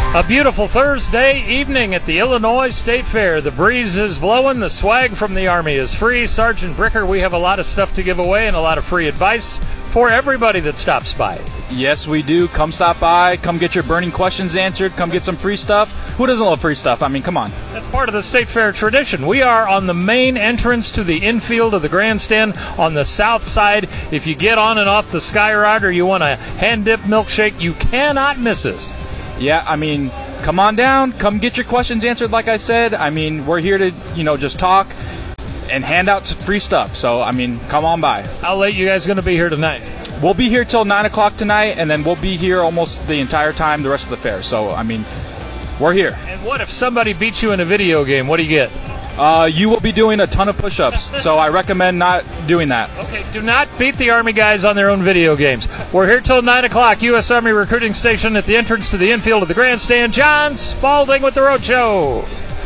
A beautiful Thursday evening at the Illinois State Fair. The breeze is blowing. The swag from the Army is free. Sergeant Bricker, we have a lot of stuff to give away and a lot of free advice for everybody that stops by. Yes, we do. Come stop by. Come get your burning questions answered. Come get some free stuff. Who doesn't love free stuff? I mean, come on. That's part of the State Fair tradition. We are on the main entrance to the infield of the grandstand on the south side. If you get on and off the Sky Ride or you want a hand-dipped milkshake, you cannot miss us. Yeah, I mean, come on down. Come get your questions answered, like I said. I mean, we're here to, just talk and hand out free stuff. So, I mean, come on by. How late you guys going to be here tonight? We'll be here till 9 o'clock tonight, and then we'll be here almost the entire time, the rest of the fair. So, I mean, we're here. And what if somebody beats you in a video game? What do you get? You will be doing a ton of push-ups, so I recommend not doing that. Okay, do not beat the Army guys on their own video games. We're here till 9 o'clock, U.S. Army Recruiting Station at the entrance to the infield of the grandstand. John Spalding with the Road Show.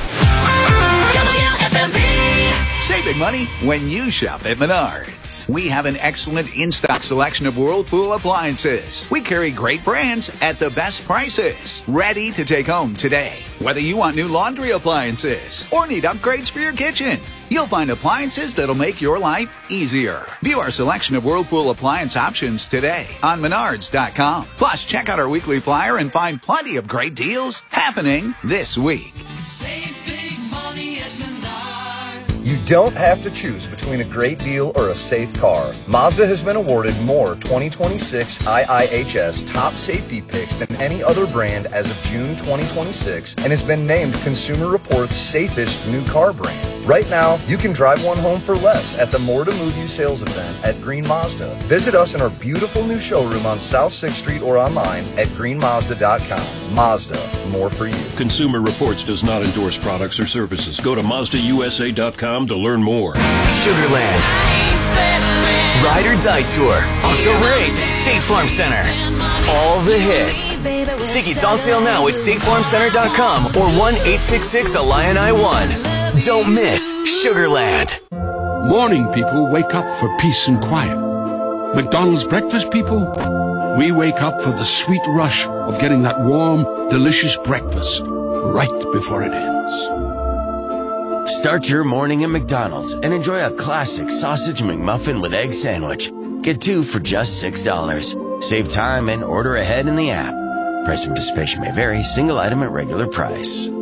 WFMP. Save big money when you shop at Menards. We have an excellent in-stock selection of Whirlpool appliances. We carry great brands at the best prices. Ready to take home today. Whether you want new laundry appliances or need upgrades for your kitchen, you'll find appliances that'll make your life easier. View our selection of Whirlpool appliance options today on Menards.com. Plus, check out our weekly flyer and find plenty of great deals happening this week. Save big money at Menards. You don't have to choose between a great deal or a safe car. Mazda has been awarded more 2026 IIHS top safety picks than any other brand as of June 2026 and has been named Consumer Reports' safest new car brand. Right now, you can drive one home for less at the More to Move You sales event at Green Mazda. Visit us in our beautiful new showroom on South 6th Street or online at greenmazda.com. Mazda, more for you. Consumer Reports does not endorse products or services. Go to MazdaUSA.com to learn more. Sugarland. Ride or Die Tour. October 8th, State Farm Center. All the hits. Tickets on sale now at StateFarmCenter.com or 1-866-ILION-I-1. Don't miss Sugarland. Morning people wake up for peace and quiet. McDonald's breakfast people, we wake up for the sweet rush of getting that warm, delicious breakfast right before it ends. Start your morning at McDonald's and enjoy a classic sausage McMuffin with egg sandwich. Get 2 for just $6. Save time and order ahead in the app. Price of participation may vary. Single item at regular price.